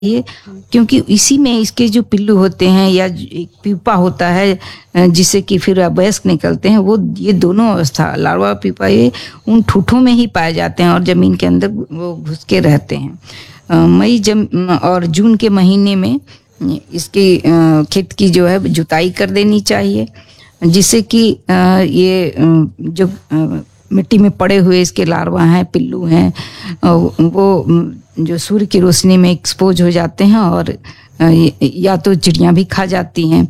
ये, क्योंकि इसी में इसके जो पिल्लू होते हैं या एक प्यूपा होता है जिससे कि फिर वयस्क निकलते हैं, वो ये दोनों अवस्था लार्वा प्यूपा ये उन ठूठों में ही पाए जाते हैं और जमीन के अंदर वो घुस के रहते हैं। मई और जून के महीने में इसकी खेत की जो है जुताई कर देनी चाहिए, जिससे कि ये जो मिट्टी में पड़े हुए इसके लार्वा हैं, पिल्लू हैं, वो जो सूर्य की रोशनी में एक्सपोज हो जाते हैं और या तो चिड़ियाँ भी खा जाती हैं।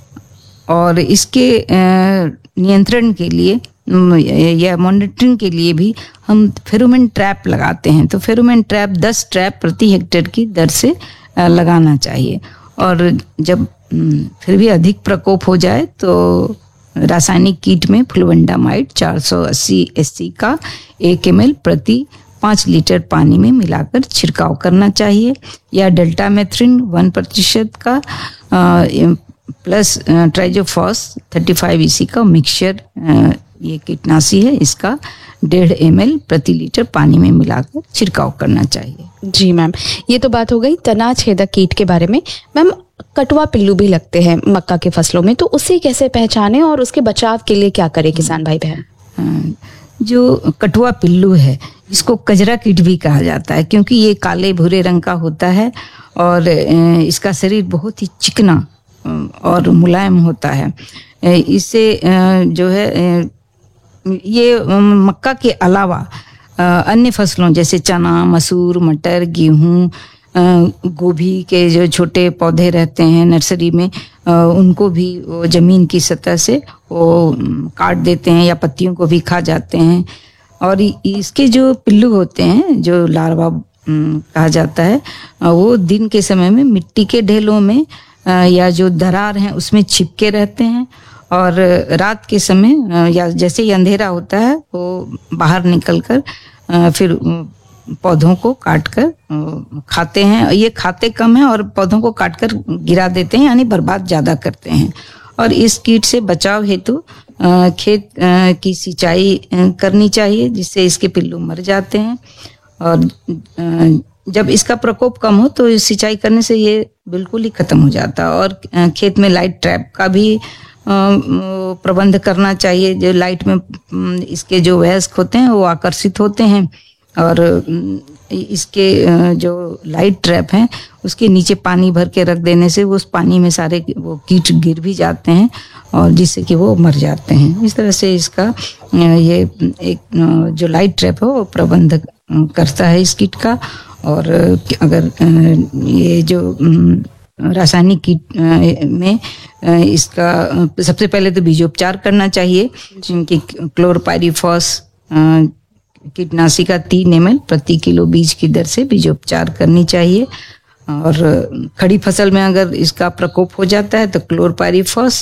और इसके नियंत्रण के लिए या मॉनिटरिंग के लिए भी हम फेरोमोन ट्रैप लगाते हैं। तो फेरोमोन ट्रैप 10 ट्रैप प्रति हेक्टेयर की दर से लगाना चाहिए। और जब फिर भी अधिक प्रकोप हो जाए तो रासायनिक कीट में फ्लुवेंडामाइड 480 SC का 1 ml प्रति 5 लीटर पानी में मिलाकर छिड़काव करना चाहिए, या डेल्टामेथ्रिन 1% का प्लस ट्राइजोफॉस 35 EC का मिक्सचर, ये कीटनाशी है, इसका 1.5 ml प्रति लीटर पानी में मिलाकर छिड़काव करना चाहिए। जी मैम, ये तो बात हो गई तना छेदक कीट के बारे में। मैम, कटवा पिल्लू भी लगते हैं मक्का के फसलों में, तो उसे कैसे पहचानें और उसके बचाव के लिए क्या करे किसान भाई बहन? जो कटवा पिल्लू है इसको कजरा कीट भी कहा जाता है, क्योंकि ये काले भूरे रंग का होता है और इसका शरीर बहुत ही चिकना और मुलायम होता है। इससे जो है ये मक्का के अलावा अन्य फसलों जैसे चना, मसूर, मटर, गेहूँ, गोभी के जो छोटे पौधे रहते हैं नर्सरी में, उनको भी वो जमीन की सतह से वो काट देते हैं या पत्तियों को भी खा जाते हैं। और इसके जो पिल्लू होते हैं, जो लार्वा कहा जाता है, वो दिन के समय में मिट्टी के ढेलों में या जो दरार हैं उसमें छिपके रहते हैं, और रात के समय या जैसे ही अंधेरा होता है वो बाहर निकलकर फिर पौधों को काटकर खाते हैं। ये खाते कम हैं और पौधों को काटकर गिरा देते हैं, यानी बर्बाद ज़्यादा करते हैं। और इस कीट से बचाव हेतु खेत की सिंचाई करनी चाहिए, जिससे इसके पिल्लू मर जाते हैं। और जब इसका प्रकोप कम हो तो सिंचाई करने से ये बिल्कुल ही खत्म हो जाता है। और खेत में लाइट ट्रैप का भी प्रबंध करना चाहिए। जो लाइट में इसके जो वयस्क होते हैं वो आकर्षित होते हैं, और इसके जो लाइट ट्रैप हैं उसके नीचे पानी भर के रख देने से उस पानी में सारे वो कीट गिर भी जाते हैं और जिससे कि वो मर जाते हैं। इस तरह से इसका ये एक जो लाइट ट्रैप है वो प्रबंध करता है इस कीट का। और अगर ये जो रासायनिक कीट में इसका सबसे पहले तो बीजोपचार करना चाहिए, जिनकी क्लोरपाइरीफॉस कीटनाशी का 3 ml प्रति किलो बीज की दर से बीजोपचार करनी चाहिए। और खड़ी फसल में अगर इसका प्रकोप हो जाता है तो क्लोरपाइरीफॉस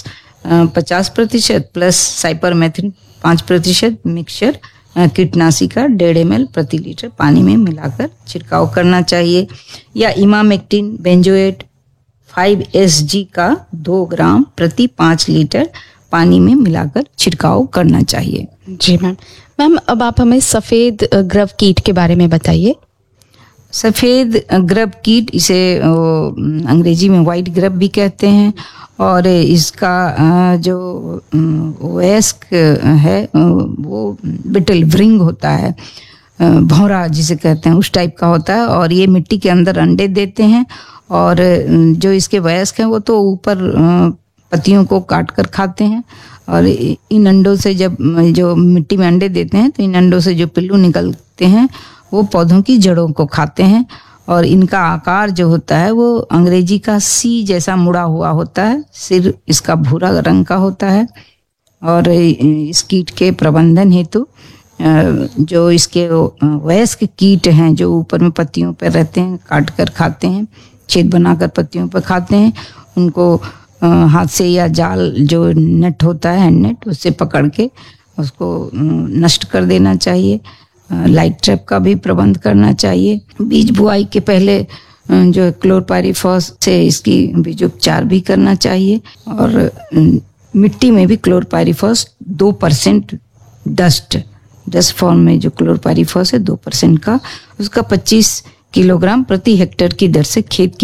50% प्लस साइपरमेथ्रिन 5% मिक्सचर कीटनाशी का 1.5 ml प्रति लीटर पानी में मिलाकर छिड़काव करना चाहिए, या इमामेक्टिन बेंजोएट 5 SG का 2 ग्राम प्रति 5 लीटर पानी में मिलाकर छिड़काव करना चाहिए। जी मैम। मैम, अब आप हमें सफ़ेद ग्रव कीट के बारे में बताइए। सफ़ेद ग्रव कीट, इसे अंग्रेजी में वाइट ग्रव भी कहते हैं, और इसका जो वयस्क है वो बिटल व्रिंग होता है, भौरा जिसे कहते हैं, उस टाइप का होता है। और ये मिट्टी के अंदर अंडे देते हैं, और जो इसके वयस्क हैं वो तो ऊपर पत्तियों को काट कर खाते हैं। और इन अंडों से जब जो मिट्टी में अंडे देते हैं तो इन अंडों से जो पिल्लू निकलते हैं वो पौधों की जड़ों को खाते हैं। और इनका आकार जो होता है वो अंग्रेजी का सी जैसा मुड़ा हुआ होता है, सिर इसका भूरा रंग का होता है। और इस कीट के प्रबंधन हेतु जो इसके वयस्क कीट हैं जो ऊपर में पत्तियों पर रहते हैं, काट कर खाते हैं, छेद बनाकर पत्तियों पर खाते हैं, उनको हाथ से या जाल जो नेट होता है हैंड नेट, उससे पकड़ के उसको नष्ट कर देना चाहिए। लाइट ट्रैप का भी प्रबंध करना चाहिए। बीज बुआई के पहले जो क्लोरपाइरीफॉस से इसकी बीजोपचार भी करना चाहिए। और मिट्टी में भी क्लोरपाइरीफॉस 2% डस्ट फॉर्म में जो क्लोरपाइरीफॉस है 2% का, उसका 25 किलोग्राम प्रति हेक्टेयर की दर से खेत की